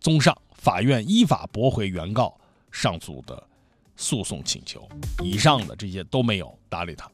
综上，法院依法驳回原告上诉的诉讼请求。以上的这些都没有搭理他。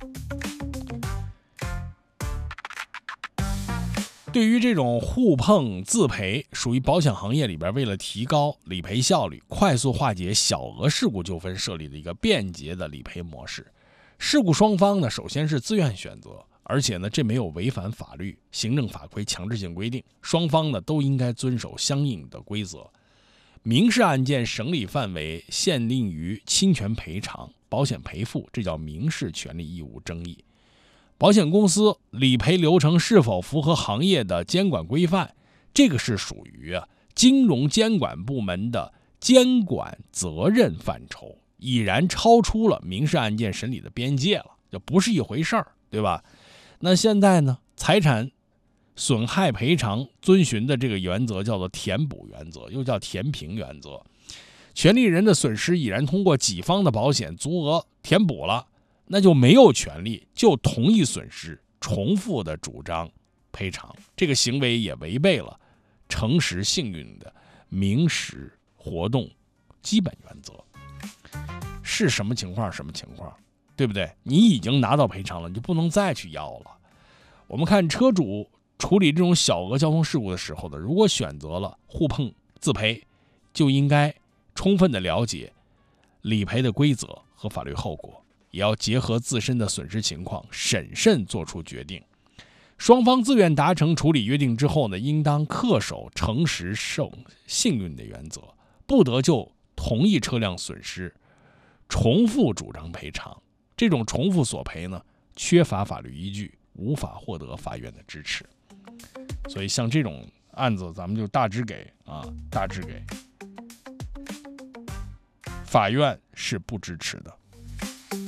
对于这种互碰自赔，属于保险行业里边为了提高理赔效率、快速化解小额事故纠纷设立的一个便捷的理赔模式。事故双方呢，首先是自愿选择，而且呢，这没有违反法律、行政法规强制性规定，双方呢都应该遵守相应的规则。民事案件审理范围限定于侵权赔偿、保险赔付，这叫民事权利义务争议。保险公司理赔流程是否符合行业的监管规范，这个是属于金融监管部门的监管责任范畴，已然超出了民事案件审理的边界了，就不是一回事儿，对吧？那现在呢，财产损害赔偿遵循的这个原则叫做填补原则，又叫填平原则。权利人的损失已然通过己方的保险足额填补了，那就没有权利就同一损失重复的主张赔偿，这个行为也违背了诚实信用的民事活动基本原则。是什么情况什么情况，对不对？你已经拿到赔偿了，你就不能再去要了。我们看车主处理这种小额交通事故的时候呢，如果选择了互碰自赔，就应该充分的了解理赔的规则和法律后果，也要结合自身的损失情况，审慎做出决定。双方自愿达成处理约定之后呢，应当恪守诚实信用的原则，不得就同一车辆损失重复主张赔偿。这种重复索赔呢，缺乏法律依据，无法获得法院的支持。所以像这种案子，咱们就大致给法院是不支持的。